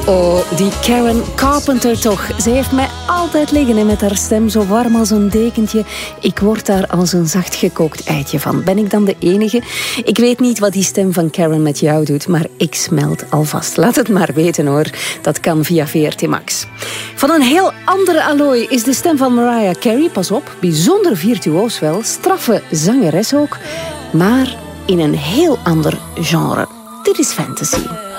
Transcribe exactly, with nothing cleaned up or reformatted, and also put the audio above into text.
Oh, die Karen Carpenter toch. Ze heeft mij altijd liggen en met haar stem zo warm als een dekentje. Ik word daar als een zacht gekookt eitje van. Ben ik dan de enige? Ik weet niet wat die stem van Karen met jou doet, maar ik smelt alvast. Laat het maar weten hoor. Dat kan via V R T Max. Van een heel andere allooi is de stem van Mariah Carey. Pas op, bijzonder virtuoos wel. Straffe zangeres ook. Maar in een heel ander genre. Dit is fantasy.